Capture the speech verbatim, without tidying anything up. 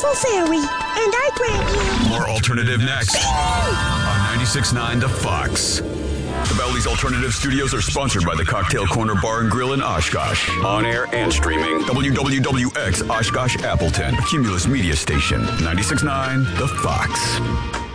beautiful fairy, and I grant you... More alternative next on ninety-six point nine The Fox. The Bally's Alternative Studios are sponsored by the Cocktail Corner Bar and Grill in Oshkosh. On air and streaming. W W W X Oshkosh Appleton. A Cumulus Media Station. ninety-six point nine The Fox.